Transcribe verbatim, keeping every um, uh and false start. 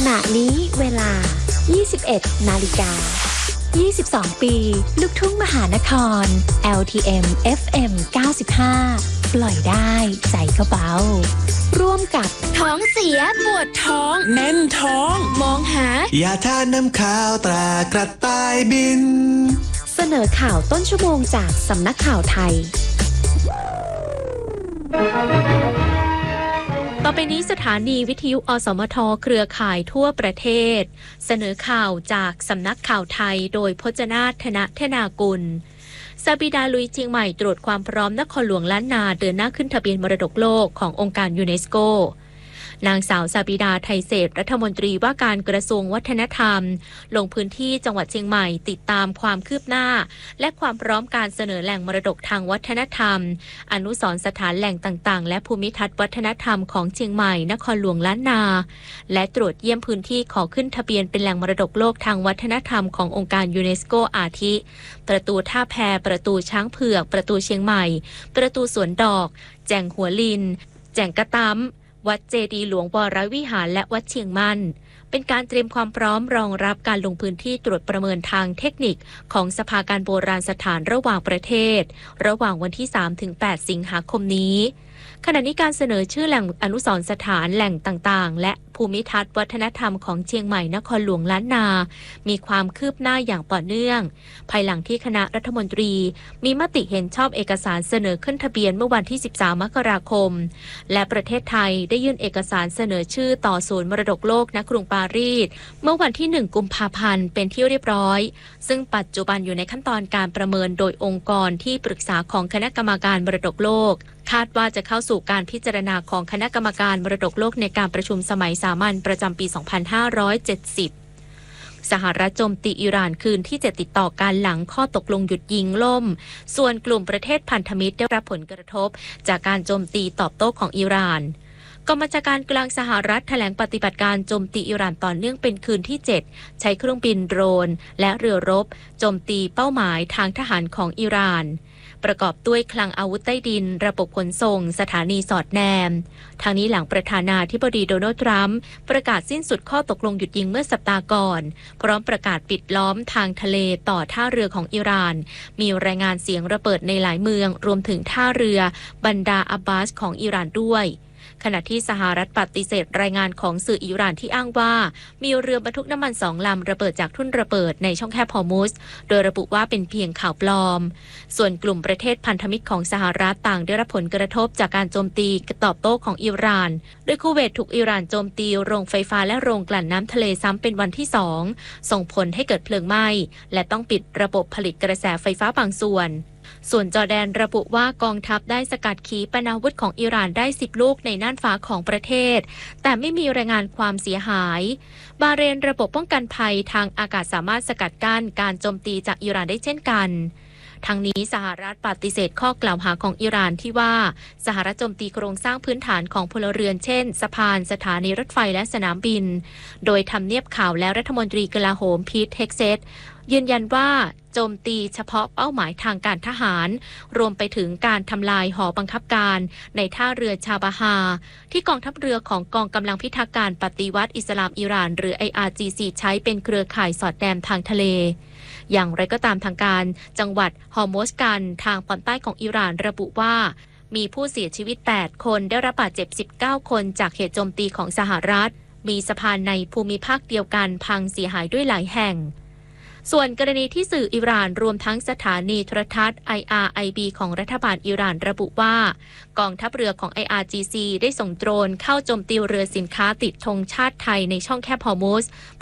ขณะนี้เวลา ยี่สิบเอ็ด นาฬิกา ยี่สิบสอง ปี ลูกทุ่งมหานคร แอล ที เอ็ม เอฟ เอ็ม เก้าสิบห้า ปล่อยได้ใจก็เบาร่วมกับท้องเสียปวดท้องแน่นท้องมองหายาทาน้ำข้าวตรากระต่ายบินเสนอข่าวต้นชั่วโมงจากสำนักข่าวไทยต่อไปนี้สถานีวิทยุอสมทเครือข่ายทั่วประเทศเสนอข่าวจากสำนักข่าวไทยโดยพจนาถ ธนธนากุลซาบิดาลุยเชียงใหม่ตรวจความพร้อมนครหลวงล้านนาเดินหน้าขึ้นทะเบียนมรดกโลกขององค์การยูเนสโกนางสาวซาบิดาไทยเศรษฐ์รัฐมนตรีว่าการกระทรวงวัฒนธรรมลงพื้นที่จังหวัดเชียงใหม่ติดตามความคืบหน้าและความพร้อมการเสนอแหล่งมรดกทางวัฒนธรรมอนุสรณ์สถานแหล่งต่างๆและภูมิทัศน์วัฒนธรรมของเชียงใหม่นครหลวงล้านนาและตรวจเยี่ยมพื้นที่ขอขึ้นทะเบียนเป็นแหล่งมรดกโลกทางวัฒนธรรมขององค์การยูเนสโกอาทิประตูท่าแพประตูช้างเผือกประตูเชียงใหม่ประตูสวนดอกแจ่งหัวลินแจ่งกระตั้มวัดเจดีย์หลวงวรวิหารและวัดเชียงมั่นเป็นการเตรียมความพร้อมรองรับการลงพื้นที่ตรวจประเมินทางเทคนิคของสภาการโบราณสถานระหว่างประเทศระหว่างวันที่ สามถึงแปด สิงหาคมนี้ขณะนี้การเสนอชื่อแหล่งอนุสรณ์สถานแหล่งต่างๆและภูมิทัศน์วัฒนธรรมของเชียงใหม่นครหลวงล้านนามีความคืบหน้าอย่างต่อเนื่องภายหลังที่คณะรัฐมนตรีมีมติเห็นชอบเอกสารเสนอขึ้นทะเบียนเมื่อวันที่ สิบสาม มกราคมและประเทศไทยได้ยื่นเอกสารเสนอชื่อต่อศูนย์มรดกโลกณกรุงปารีสเมื่อวันที่ หนึ่ง กุมภาพันธ์เป็นที่เรียบร้อยซึ่งปัจจุบันอยู่ในขั้นตอนการประเมินโดยองค์กรที่ปรึกษาของคณะกรรมการมรดกโลกคาดว่าจะเข้าสู่การพิจารณาของคณะกรรมการมรดกโลกในการประชุมสมัยสามัญประจำปี สองพันห้าร้อยเจ็ดสิบ สหรัฐโจมตีอิหร่านคืนที่เจ็ดติดต่อการหลังข้อตกลงหยุดยิงล่มส่วนกลุ่มประเทศพันธมิตรได้รับผลกระทบจากการโจมตีตอบโต้ของอิหร่านกองบัญชาการกลางสหรัฐแถลงปฏิบัติการโจมตีอิหร่านต่อเนื่องเป็นคืนที่เจ็ดใช้เครื่องบินโดรนและเรือรบโจมตีเป้าหมายทางทหารของอิหร่านประกอบด้วยคลังอาวุธใต้ดินระบบขนส่งสถานีสอดแนมทางนี้หลังประธานาธิบดีโดนัลด์ทรัมป์ประกาศสิ้นสุดข้อตกลงหยุดยิงเมื่อสัปดาห์ก่อนพร้อมประกาศปิดล้อมทางทะเลต่อท่าเรือของอิหร่านมีรายงานเสียงระเบิดในหลายเมืองรวมถึงท่าเรือบันดาอับบาสของอิหร่านด้วยขณะที่สหรัฐปฏิเสธรายงานของสื่ออิหร่านที่อ้างว่ามีเรือบรรทุกน้ำมันสองลำระเบิดจากทุ่นระเบิดในช่องแคบฮอร์มุซโดยระบุว่าเป็นเพียงข่าวปลอมส่วนกลุ่มประเทศพันธมิตรของสหรัฐต่างได้รับผลกระทบจากการโจมตีตอบโต้ของอิหร่านโดยคูเวตถูกอิหร่านโจมตีโรงไฟฟ้าและโรงกลั่นน้ำทะเลซ้ำเป็นวันที่สองส่งผลให้เกิดเพลิงไหม้และต้องปิดระบบผลิตกระแสไฟฟ้าบางส่วนส่วนจอร์แดนระบุว่ากองทัพได้สกัดขีปนาวุธของอิหร่านได้สิบลูกในน่านฟ้าของประเทศแต่ไม่มีรายงานความเสียหายบาห์เรนระบบป้องกันภัยทางอากาศสามารถสกัดกั้นการโจมตีจากอิหร่านได้เช่นกันทั้งนี้สหรัฐปฏิเสธข้อกล่าวหาของอิหร่านที่ว่าสหรัฐโจมตีโครงสร้างพื้นฐานของพลเรือนเช่นสะพานสถานีรถไฟและสนามบินโดยทำเนียบข่าวและรัฐมนตรีกลาโหมพีทเท็กเซตยืนยันว่าโจมตีเฉพาะเป้าหมายทางการทหารรวมไปถึงการทำลายหอบังคับการในท่าเรือชาบาฮาที่กองทัพเรือของกองกำลังพิทักษ์การปฏิวัติอิสลามอิหร่านหรือ ไอ อาร์ จี ซี ใช้เป็นเครือข่ายสอดแนมทางทะเลอย่างไรก็ตามทางการจังหวัดฮอร์มุซกันทางตอนใต้ของอิหร่านระบุว่ามีผู้เสียชีวิตแปดคนได้รับบาดเจ็บสิบเก้าคนจากเหตุโจมตีของสหรัฐมีสะพานในภูมิภาคเดียวกันพังเสียหายด้วยหลายแห่งส่วนกรณีที่สื่ออิหร่านรวมทั้งสถานีโทรทัศน์ ไอ อาร์ ไอ บี ของรัฐบาลอิหร่านระบุว่ากองทัพเรือของ ไอ อาร์ จี ซี ได้ส่งโดรนเข้าโจมตีเรือสินค้าติดธงชาติไทยในช่องแคบฮอร์มุซ